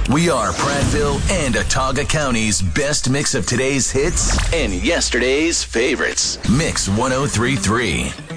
We are Prattville and Otaga County's best mix of today's hits and yesterday's favorites. Mix 1033.